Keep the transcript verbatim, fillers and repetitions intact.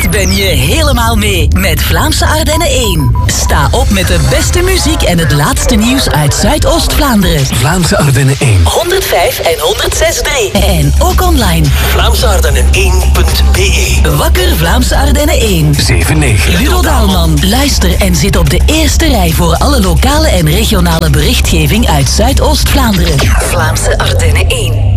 ben je helemaal mee met Vlaamse Ardennen één. Sta op met de beste muziek en het laatste nieuws uit Zuidoost-Vlaanderen. Vlaamse Ardennen één. honderdvijf en honderdzes komma drie. En ook online. Vlaamse Ardennen één punt b e. Wakker Vlaamse Ardennen één. zeven negen. Ludo Daalman. Luister en zit op de eerste rij voor alle lokale en regionale berichtgeving uit Zuidoost-Vlaanderen. Vlaamse Ardennen één.